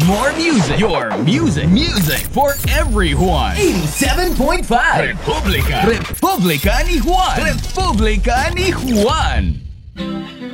more music. Your music for everyone. 87.5 Republica ni Juan.